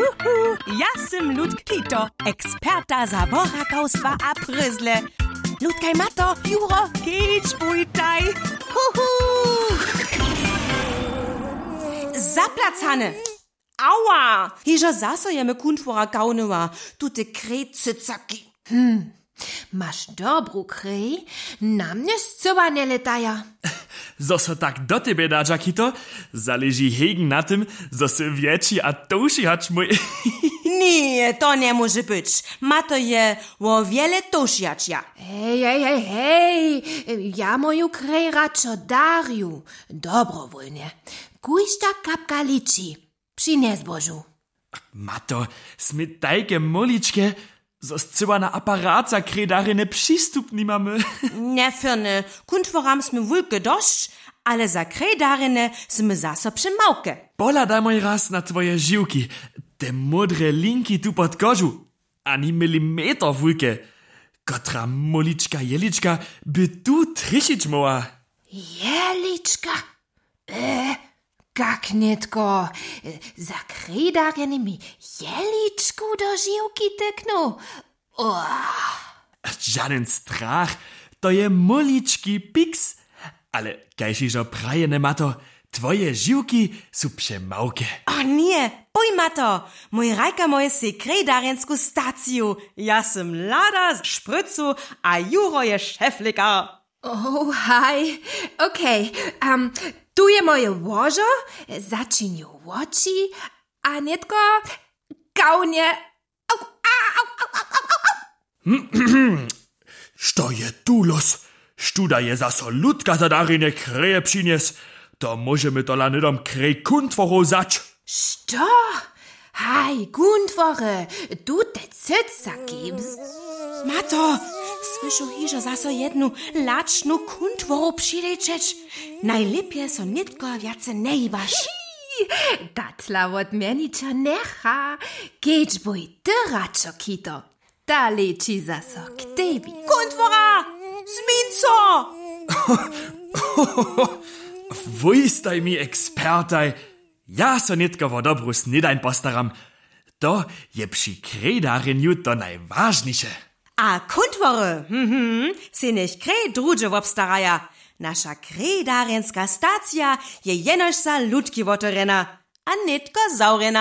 Ja sam Ludkito, eksperta zaborakowstwa a pryzle. Ludkaj mato, Juro, kicz bujtaj. Zaplacane. Aua! Hižo zasojemy kuntwora gaunyła, tute krejcycaki. Masz dobru krej, na mnie zcoba nie letaja. Zo so tak do tebe da, Jackito, zależy hegen na tym, zo se wieci a touši hacz mój. Nie, to nie może być. Mato je o wiele tošiačia. Hej, ja moju krej radšo darju, dobrowolnie. Kujšta kapka liči, přines Božu. Mato, sme tajke moličke, zo zcyła na aparat za kredarine przystup nie mamy. Nie fyrne, kuntworam sme wulke dość, ale za kredarine sme zaso przemałke. Pola daj moj raz na twoje žiłki, te modre linki tu pod kožu, ani milimeter wulke. Kotra molička jelička by tu tryšić moła. Jelička? Kak nitko. Za kredarine mi jeličku do žiłki tyknu. Żaden strach, to je molički piks. Ale kajšižo prajene, Mato, twoje žiłki su przemałke. O nie, boj mato, mój rajka moje se kredarensku staciju. Ja sam lada z szprycu, a Juro je szeflika. Oh, hi. Okej, tu je moje łożo, zaczyniu oczy, a nitko kaunie. Što je tu los? Študa je zaso ludka za darine kreje přines. To możemy to lanidom krej kuntworo zać. Sto? Hi, Guntwore, du te cyca gibs. Mato, słyszu hižo zaso jednu lacznu kuntworu przilecieć. Najlepiej so nitko wiace nie ibasz. Datla od mjenicza necha. Gedź boj ty radšo, Kito. Da leci zaso k tebi. Kuntwora! Zminco! Wujstaj mi ekspertaj. Ja so nitko vo dobru snidajn postaram. To je przy kredarinju to najważniejsze. A kuntwory, se nicht krej druže wobstaraja. Nasza kredarenska stacja je jenož za ludki wotorena, a nitko zaurena.